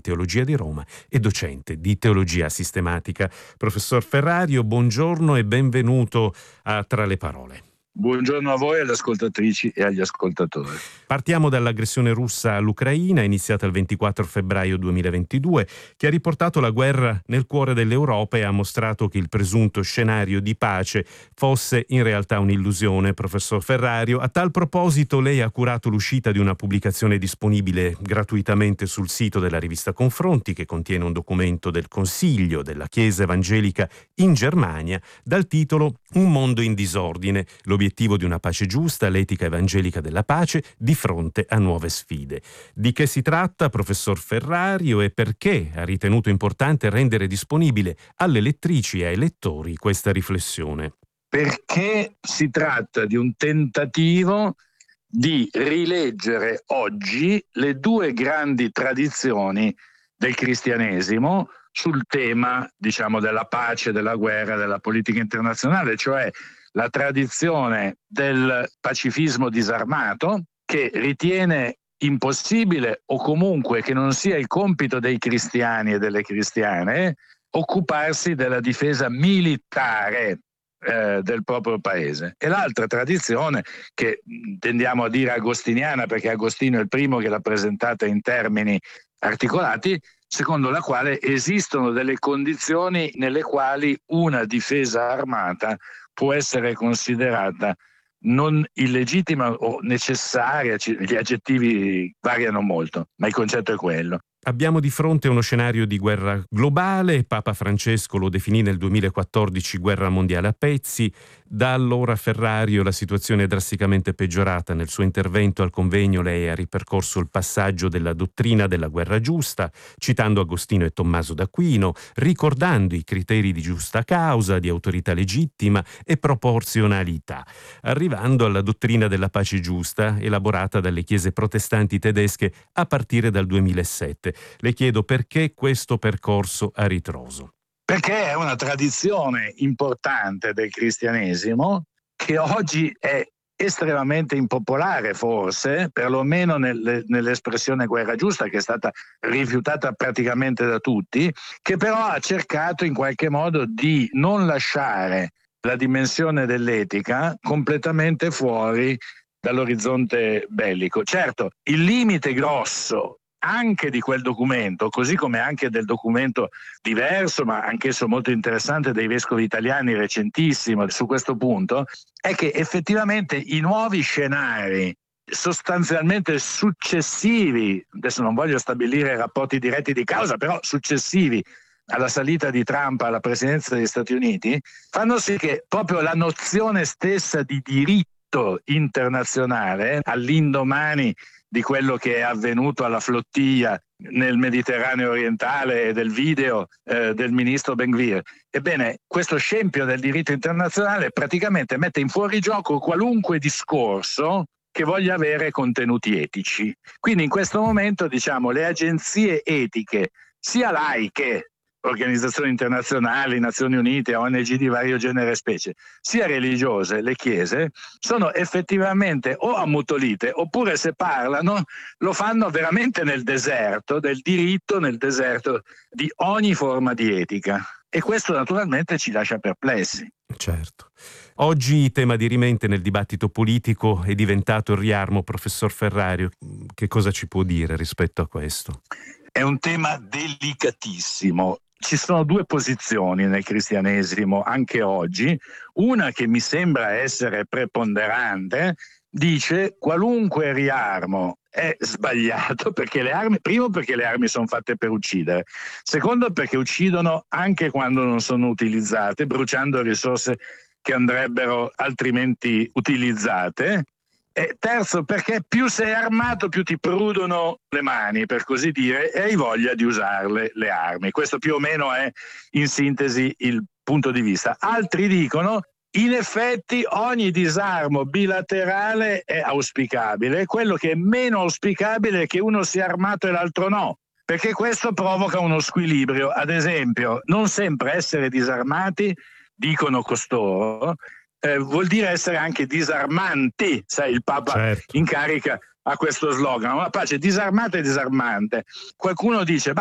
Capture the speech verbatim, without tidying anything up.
di Teologia di Roma e docente di Teologia Sistematica. Professor Ferrario, buongiorno e benvenuto a Tra le Parole. Buongiorno a voi, alle ascoltatrici e agli ascoltatori. Partiamo dall'aggressione russa all'Ucraina, iniziata il ventiquattro febbraio duemilaventidue, che ha riportato la guerra nel cuore dell'Europa e ha mostrato che il presunto scenario di pace fosse in realtà un'illusione. Professor Ferrario, a tal proposito lei ha curato l'uscita di una pubblicazione disponibile gratuitamente sul sito della rivista Confronti, che contiene un documento del Consiglio della Chiesa Evangelica in Germania dal titolo Un mondo in disordine, l'obiettivo di una pace giusta, l'etica evangelica della pace di fronte a nuove sfide. Di che si tratta, professor Ferrario, e perché ha ritenuto importante rendere disponibile alle lettrici e ai lettori questa riflessione? Perché si tratta di un tentativo di rileggere oggi le due grandi tradizioni del cristianesimo sul tema, diciamo, della pace, della guerra, della politica internazionale, cioè la tradizione del pacifismo disarmato, che ritiene impossibile o comunque che non sia il compito dei cristiani e delle cristiane occuparsi della difesa militare eh, del proprio paese. E l'altra tradizione, che tendiamo a dire agostiniana perché Agostino è il primo che l'ha presentata in termini articolati, secondo la quale esistono delle condizioni nelle quali una difesa armata può essere considerata non illegittima o necessaria. Gli aggettivi variano molto, ma il concetto è quello. Abbiamo di fronte uno scenario di guerra globale. Papa Francesco lo definì nel duemilaquattordici guerra mondiale a pezzi. Da allora, Ferrario, la situazione è drasticamente peggiorata. Nel suo intervento al convegno lei ha ripercorso il passaggio della dottrina della guerra giusta, citando Agostino e Tommaso d'Aquino, ricordando i criteri di giusta causa, di autorità legittima e proporzionalità, arrivando alla dottrina della pace giusta, elaborata dalle chiese protestanti tedesche a partire dal duemilasette. Le chiedo perché questo percorso a ritroso. Perché è una tradizione importante del cristianesimo che oggi è estremamente impopolare, forse, perlomeno nel, nell'espressione guerra giusta, che è stata rifiutata praticamente da tutti, che però ha cercato in qualche modo di non lasciare la dimensione dell'etica completamente fuori dall'orizzonte bellico. Certo, il limite grosso anche di quel documento, così come anche del documento diverso, ma anch'esso molto interessante, dei vescovi italiani, recentissimo su questo punto, è che effettivamente i nuovi scenari sostanzialmente successivi, adesso non voglio stabilire rapporti diretti di causa, però successivi alla salita di Trump alla presidenza degli Stati Uniti, fanno sì che proprio la nozione stessa di diritto internazionale, all'indomani di quello che è avvenuto alla flottiglia nel Mediterraneo orientale e del video eh, del ministro Ben-Gvir. Ebbene, questo scempio del diritto internazionale praticamente mette in fuorigioco qualunque discorso che voglia avere contenuti etici. Quindi in questo momento, diciamo, le agenzie etiche, sia laiche, organizzazioni internazionali, Nazioni Unite, O N G di vario genere e specie, sia religiose, le chiese, sono effettivamente o ammutolite oppure, se parlano, lo fanno veramente nel deserto del diritto, nel deserto di ogni forma di etica. E questo naturalmente ci lascia perplessi. Certo. Oggi tema dirimente nel dibattito politico è diventato il riarmo. Professor Ferrario, che cosa ci può dire rispetto a questo? È un tema delicatissimo. Ci sono due posizioni nel cristianesimo anche oggi. Una che mi sembra essere preponderante dice qualunque riarmo è sbagliato, perché le armi, primo perché le armi sono fatte per uccidere, secondo perché uccidono anche quando non sono utilizzate, bruciando risorse che andrebbero altrimenti utilizzate. E terzo, perché più sei armato più ti prudono le mani, per così dire, e hai voglia di usarle le armi. Questo più o meno è in sintesi il punto di vista. Altri dicono in effetti ogni disarmo bilaterale è auspicabile, quello che è meno auspicabile è che uno sia armato e l'altro no, perché questo provoca uno squilibrio. Ad esempio, non sempre essere disarmati, dicono costoro, Eh, vuol dire essere anche disarmanti. Sai, il Papa certo. in carica ha questo slogan: una pace disarmata e disarmante. Qualcuno dice